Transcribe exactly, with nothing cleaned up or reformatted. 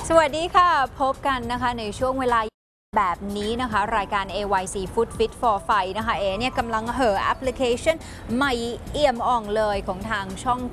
สวัสดีค่ะพบกันนะคะในช่วงเวลาแบบนี้นะคะรายการ เอ วาย ซี Food Fit for Fight นะคะเอเนี่ยกำลังเห่อแอปพลิเคชันใหม่เอี่ยมอ่องเลยของทางช่อง